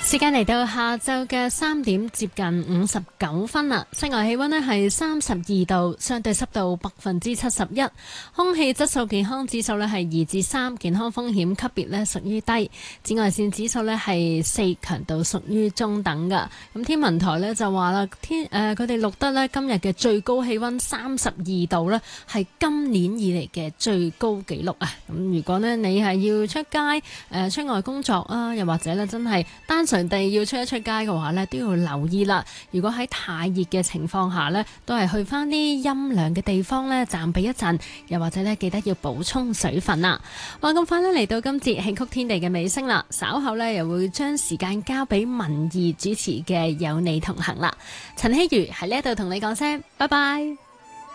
時間嚟到下晝嘅3點接近59分啦，室外氣溫呢係32度，相對濕度71%，空氣質素健康指數呢係2至3，健康風險級別呢屬於低，紫外線指數呢係4，強度屬於中等噶。咁天文台呢就話啦，佢哋錄得呢今日嘅最高氣溫32度呢係今年以嚟嘅最高紀錄啊！咁如果呢你係要出街出外工作啊，又或者呢真係單純地要出一出街嘅話呢，都要留意啦。如果喺太熱嘅情況下呢，都係去翻啲陰涼嘅地方呢暫避一陣，又或者呢記得要補充水分啦。話咁快呢嚟到今節慶曲天地嘅尾聲啦，稍後呢又會將時間交俾文儀主持嘅有你同行啦。陳希如喺呢一度同你講聲拜拜。